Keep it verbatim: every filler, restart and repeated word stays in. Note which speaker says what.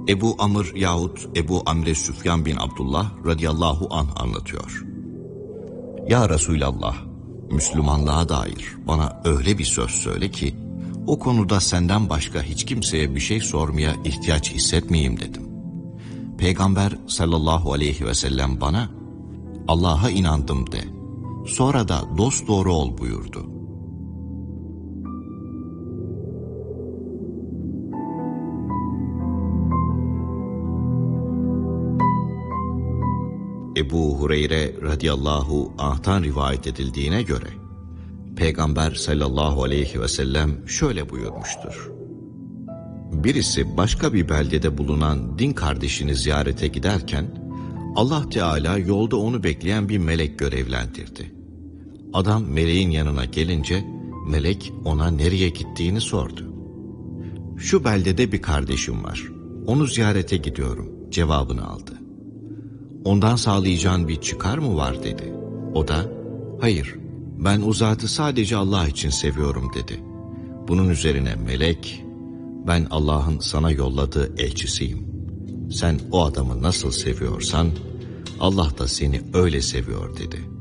Speaker 1: Ebu Amr yahut Ebu Amre Süfyan bin Abdullah radıyallahu anh anlatıyor. Ya Resulallah, Müslümanlığa dair bana öyle bir söz söyle ki, o konuda senden başka hiç kimseye bir şey sormaya ihtiyaç hissetmeyeyim dedim. Peygamber sallallahu aleyhi ve sellem bana, Allah'a inandım de, sonra da dosdoğru ol buyurdu. Ebu Hureyre radıyallahu anh'tan rivayet edildiğine göre, Peygamber sallallahu aleyhi ve sellem şöyle buyurmuştur. Birisi başka bir beldede bulunan din kardeşini ziyarete giderken, Allah Teala yolda onu bekleyen bir melek görevlendirdi. Adam meleğin yanına gelince, melek ona nereye gittiğini sordu. Şu beldede bir kardeşim var, onu ziyarete gidiyorum cevabını aldı. Ondan sağlayacağın bir çıkar mı var dedi. O da, hayır, ben o zatı sadece Allah için seviyorum dedi. Bunun üzerine melek, ben Allah'ın sana yolladığı elçisiyim. Sen o adamı nasıl seviyorsan, Allah da seni öyle seviyor dedi.